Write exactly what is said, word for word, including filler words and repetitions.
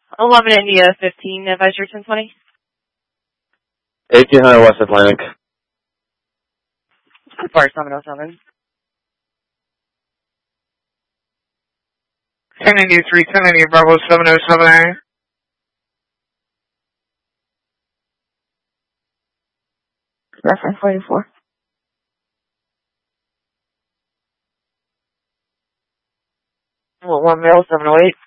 eleven India fifteen, advisory ten twenty. eighteen hundred West Atlantic. Bar seven oh seven. ten eighty-three, ten eighty, Bravo seven oh seven A. Reference forty-four. Well, one male, seven oh eight.